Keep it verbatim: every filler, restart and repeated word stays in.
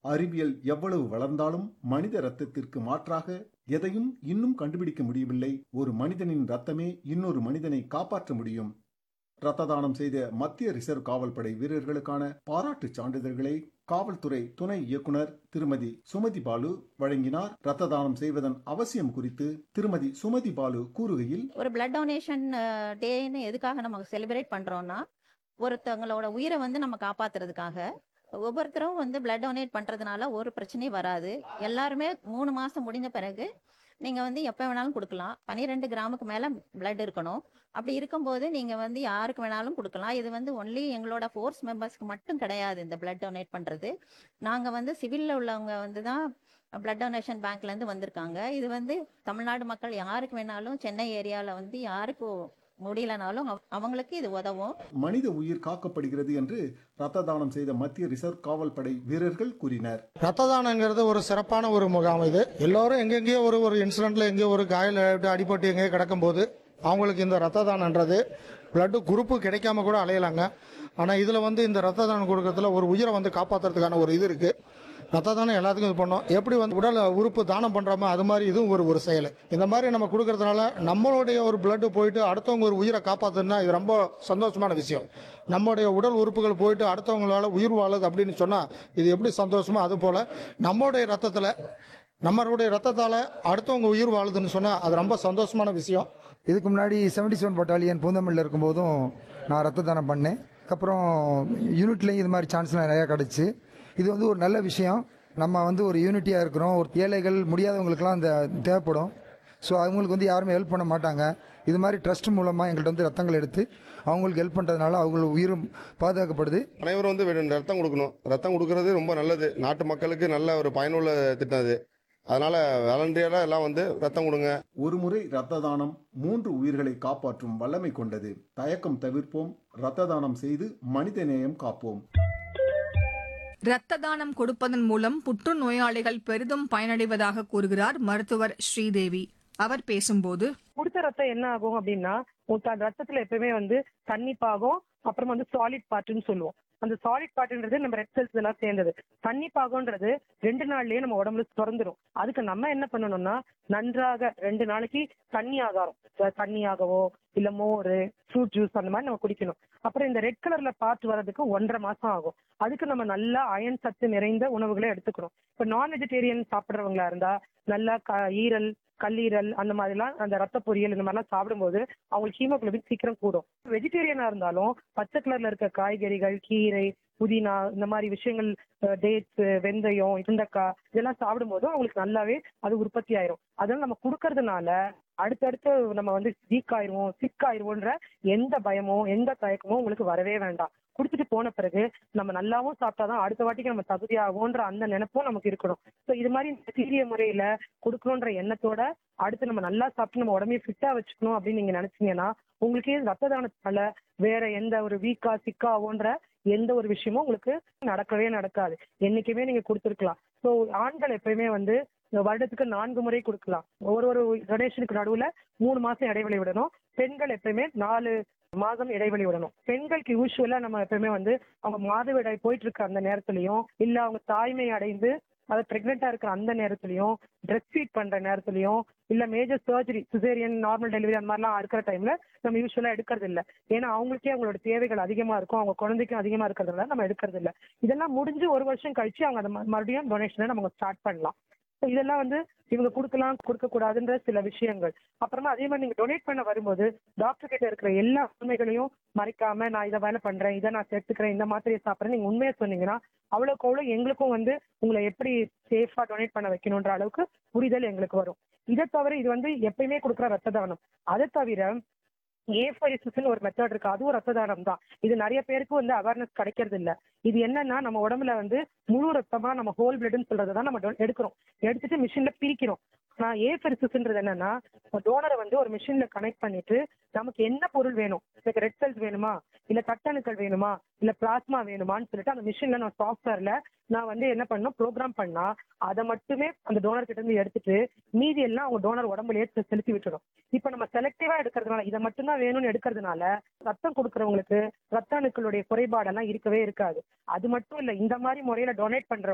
அறிவியல் எவ்வளவு வளர்ந்தாலும் மனித இரத்தத்திற்கு மாற்றாக எதையும் இன்னும் கண்டுபிடிக்க முடியவில்லை. ஒரு மனிதனின் இரத்தமே இன்னொரு மனிதனை காப்பாற்ற முடியும். இரத்த தானம் செய்த மத்திய ரிசர்வ் காவல்படை வீரர்களுக்கான பாராட்டு சான்றிதழ்களை காவல்துறை துணை இயக்குனர் திருமதி சுமதி பாலு வழங்கினார். இரத்த தானம் செய்வதன் அவசியம் குறித்து திருமதி சுமதி பாலு கூறுகையில், ஒரு பிளட் டொனேஷன் டேன்னு எதுக்காக நம்ம செலிப்ரேட் பண்றோம்னா, ஒருத்தவங்களோட உயிரை வந்து நம்ம காப்பாத்துறதுக்காக. ஒவ்வொருத்தரும் வந்து பிளட் டொனேட் பண்றதுனால ஒரு பிரச்சனையும் வராது. எல்லாருமே மூணு மாசம் முடிஞ்ச பிறகு நீங்க வந்து எப்ப வேணாலும் கொடுக்கலாம். பன்னிரெண்டு கிராமுக்கு மேல பிளட் இருக்கணும். அப்படி இருக்கும்போது நீங்க வந்து யாருக்கு வேணாலும் கொடுக்கலாம். இது வந்து ஒன்லி எங்களோட ஃபோர்ஸ் மெம்பர்ஸ்க்கு மட்டும் கிடையாது இந்த பிளட் டொனேட் பண்றது. நாங்க வந்து சிவில்ல உள்ளவங்க வந்து தான் பிளட் டொனேஷன் பேங்க்ல இருந்து வந்திருக்காங்க. இது வந்து தமிழ்நாடு மக்கள் யாருக்கு வேணாலும், சென்னை ஏரியால வந்து யாருக்கு முடியலனாலும் அவங்களுக்கு இது உதவும். மனித உயிர் காக்கப்படுகிறது என்று ரத்த தானம் செய்த மத்திய ரிசர்வ் காவல்படை வீரர்கள் கூறினர். ரத்த தானங்கிறது ஒரு சிறப்பான ஒரு முகாம். இது எல்லாரும் எங்கெங்கேயோ ஒரு ஒரு இன்சிடென்ட்ல எங்கேயோ ஒரு காயில் அடிபட்டு எங்கேயோ கிடக்கும் போது அவங்களுக்கு இந்த ரத்த தானன்றது பிளட் குரூப்பு கிடைக்காம கூட அலையலாங்க. ஆனால் இதில் வந்து இந்த ரத்த தானம் கொடுக்கறதுல ஒரு உயிரை வந்து காப்பாற்றுறதுக்கான ஒரு இது இருக்கு. ரத்த தானம் எல்லாத்துக்கும் இது பண்ணோம். எப்படி வந்து உடல் உறுப்பு தானம் பண்றோமோ அது மாதிரி இதுவும் ஒரு ஒரு செயல். இந்த மாதிரி நம்ம கொடுக்கறதுனால நம்மளுடைய ஒரு பிளட் போயிட்டு அடுத்தவங்க ஒரு உயிரை காப்பாத்துனா இது ரொம்ப சந்தோஷமான விஷயம். நம்மளுடைய உடல் உறுப்புகள் போயிட்டு அடுத்தவங்களால உயிர் வாழுது அப்படின்னு சொன்னா இது எப்படி சந்தோஷமோ அது போல நம்மளுடைய ரத்தத்துல நம்மளுடைய ரத்தத்தால அடுத்தவங்க உயிர் வாழுதுன்னு சொன்னா அது ரொம்ப சந்தோஷமான விஷயம். இதுக்கு முன்னாடி செவன்டி செவன் பட்டாலியன் பூந்தமல்லியில் இருக்கும்போதும் நான் ரத்த தானம் பண்ணேன். அதுக்கப்புறம் யூனிட்லேயும் இது மாதிரி சான்ஸ்லாம் நிறையா கிடச்சி. இது வந்து ஒரு நல்ல விஷயம். நம்ம வந்து ஒரு யூனிட்டியாக இருக்கிறோம். ஒரு ஏழைகள் முடியாதவங்களுக்குலாம் அந்த தேவைப்படும். ஸோ அவங்களுக்கு வந்து யாருமே ஹெல்ப் பண்ண மாட்டாங்க. இது மாதிரி ட்ரஸ்ட் மூலமாக எங்கள்கிட்ட வந்து ரத்தங்கள் எடுத்து அவங்களுக்கு ஹெல்ப் பண்ணுறதுனால அவங்க உயிரும் பாதுகாக்கப்படுது. அனைவரும் வந்து ரத்தம் கொடுக்கணும். ரத்தம் கொடுக்கறது ரொம்ப நல்லது. நாட்டு மக்களுக்கு நல்ல ஒரு பயனுள்ள திட்டம் அது. அதனால வாலண்டியரா எல்லாம் வந்து ரத்தம் கொடுங்க. ஒரு முறை ரத்த தானம் மூன்று உயிர்களை காப்பாற்றும் வல்லமை கொண்டது. தயக்கம் தவிர்ப்போம். ரத்த தானம் செய்து மனித நேயம் காப்போம். இரத்த தானம் கொடுப்பதன் மூலம் புற்றுநோயாளிகள் பெரிதும் பயனடைவதாக கூறுகிறார் மருத்துவர் ஸ்ரீதேவி. அவர் பேசும்போது, கொடுத்த ரத்தம் என்ன ஆகும் அப்படின்னா, ரத்தத்துல எப்பவுமே வந்து தண்ணி பாகம், அப்புறம் வந்து சாலிட் பார்ட்னு சொல்லுவோம். அந்த சாலிட் பார்ட்ன்றது நம்ம ரெட் செல்ஸ் எல்லாம் சேர்ந்தது. தண்ணி பாகம்ன்றது ரெண்டு நாள்லயே நம்ம உடம்புல திறந்துரும். அதுக்கு நம்ம என்ன பண்ணணும்னா, நன்றாக ரெண்டு நாளைக்கு தண்ணி ஆகாரம், தண்ணியாகவோ இல்ல மோர், ஃப்ரூட் ஜூஸ் அந்த மாதிரி நம்ம குடிக்கணும். அப்புறம் இந்த ரெட் கலர்ல பார்ட் வர்றதுக்கு ஒன்றரை மாசம் ஆகும். அதுக்கு நம்ம நல்லா அயன் சத்து நிறைந்த உணவுகளை எடுத்துக்கணும். இப்ப நான் வெஜிடேரியன் சாப்பிட்றவங்களா இருந்தா நல்லா ஈரல், கல்லீரல் அந்த மாதிரிலாம் அந்த ரத்த பொரியல் இந்த மாதிரிலாம் சாப்பிடும்போது அவங்களுக்கு ஹீமோகுளோபின் சீக்கிரம் கூடும். வெஜிடேரியனா இருந்தாலும் பச்சை கலர்ல இருக்க காய்கறிகள், கீரை, புதினா இந்த மாதிரி விஷயங்கள், டேட்ஸ், வெந்தயம், சுண்டக்காய் இதெல்லாம் சாப்பிடும்போது அவங்களுக்கு நல்லாவே அது உற்பத்தி ஆயிரும். அதனால நம்ம கொடுக்கறதுனால அடுத்தடுத்து நம்ம வந்து வீக் ஆயிருவோம், சிக் ஆயிருவோன்ற எந்த பயமோ எந்த தயக்கமோ உங்களுக்கு வரவே வேண்டாம். குடுத்துட்டு போன பிறகு நம்ம நல்லாவும் சாப்பிட்டாதான் அடுத்த வாட்டிக்கு நம்ம தகுதியாகும்ன்ற அந்த நினைப்பும் நமக்கு இருக்கணும். ஸோ இது மாதிரி சீரிய முறையில கொடுக்கணுன்ற எண்ணத்தோட அடுத்து நம்ம நல்லா சாப்பிட்டு நம்ம உடம்பைய ஃபிட்டா வச்சுக்கணும் அப்படின்னு நீங்க நினைச்சீங்கன்னா உங்களுக்கே ரத்த தானத்தால வேற எந்த ஒரு வீக்கா சிக்காவோன்ற எந்த ஒரு விஷயமும் உங்களுக்கு நடக்கவே நடக்காது. என்னைக்குமே நீங்க கொடுத்துருக்கலாம். ஸோ ஆண்கள் எப்பயுமே வந்து வருடத்துக்கு நான்கு முறை கொடுக்கலாம். ஒரு ஒரு டொனேஷனுக்கு நடுவுல மூணு மாசம் இடைவெளி விடணும். பெண்கள் எப்பயுமே நாலு மாதம் இடைவெளி விடணும். பெண்களுக்கு யூஸ்வலா நம்ம எப்பவுமே வந்து அவங்க மாதவிடாய் போயிட்டு இருக்க அந்த நேரத்திலையும் இல்ல அவங்க தாய்மை அடைந்து அதை பிரெக்னெண்டா இருக்கிற அந்த நேரத்திலையும், பிரெஸ்ட் ஃபீட் பண்ற நேரத்திலையும், இல்ல major surgery, caesarean, normal delivery அந்த மாதிரிலாம் இருக்கிற டைம்ல நம்ம யூஸ்வலா எடுக்கிறது இல்லை. ஏன்னா அவங்களுக்கே அவங்களோட தேவைகள் அதிகமா இருக்கும், அவங்க குழந்தைக்கும் அதிகமா இருக்கிறதுனால நம்ம எடுக்கிறது இல்லை. இதெல்லாம் முடிஞ்சு ஒரு வருஷம் கழிச்சு அவங்க அதை மறுபடியும் டொனேஷனை நம்ம ஸ்டார்ட் பண்ணலாம். இதெல்லாம் வந்து இவங்க கொடுக்கலாம் கொடுக்க கூடாதுன்ற சில விஷயங்கள். அப்புறமா அதே மாதிரி நீங்க டொனேட் பண்ண வரும்போது டாக்டர் கிட்ட இருக்கிற எல்லா உண்மைகளையும் மறைக்காம நான் இதை வேலை பண்றேன், இதை நான் சேர்த்துக்கிறேன், இந்த மாத்திரையை சாப்பிட்றேன் நீங்க உண்மையை சொன்னீங்கன்னா அவ்வளவுக்கு அவ்வளவு எங்களுக்கும் வந்து உங்களை எப்படி சேஃபா டொனேட் பண்ண வைக்கணும்ன்ற அளவுக்கு புரிதல் எங்களுக்கு வரும். இதை தவிர இது வந்து எப்பயுமே கொடுக்குற ரத்த தானம். அதை தவிர ஏஃபரிசிஸ்ன்னு ஒரு மெத்தட் இருக்கு. அதுவும் ரத்த தானம் தான். இது நிறைய பேருக்கு வந்து அவேர்னஸ் கிடைக்கிறது இல்ல. இது என்னன்னா நம்ம உடம்புல வந்து முழு ரத்தமா நம்ம ஹோல் பிளட்னு சொல்றதுதான் நம்ம எடுக்கிறோம். எடுத்துட்டு மிஷின்ல பிரிக்கிறோம். ஆனா ஏஃபரிசிஸ்ன்றது என்னன்னா டோனரை வந்து ஒரு மிஷின்ல கனெக்ட் பண்ணிட்டு நமக்கு என்ன பொருள் வேணும், எனக்கு ரெட் செல்ஸ் வேணுமா, இல்ல தட்டணுக்கள் வேணுமா, இல்ல பிளாஸ்மா வேணுமான்னு சொல்லிட்டு அந்த மிஷின்ல நான் சாஃப்ட்வேர்ல நான் வந்து என்ன பண்ணணும் ப்ரோக்ராம் பண்ணா அதை மட்டுமே அந்த டோனர் கிட்ட இருந்து எடுத்துட்டு மீதி எல்லாம் அவங்க டோனர் உடம்புலயே செலுத்தி விட்டுடும். இப்ப நம்ம செலக்டிவா எடுக்கிறதுனால இதை மட்டும்தான் வேணும்னு எடுக்கிறதுனால ரத்தம் கொடுக்கறவங்களுக்கு ரத்த அணுக்களுடைய குறைபாடெல்லாம் இருக்கவே இருக்காது. அது மட்டும் இல்ல, இந்த மாதிரி முறையில டொனேட் பண்ற